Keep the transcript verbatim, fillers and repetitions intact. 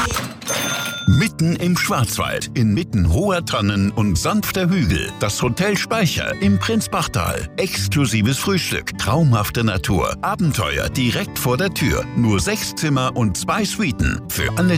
Mitten im Schwarzwald, inmitten hoher Tannen und sanfter Hügel. Das Hotel Speicher im Prinzbachtal. Exklusives Frühstück, traumhafte Natur, Abenteuer direkt vor der Tür. Nur sechs Zimmer und zwei Suiten. Für alle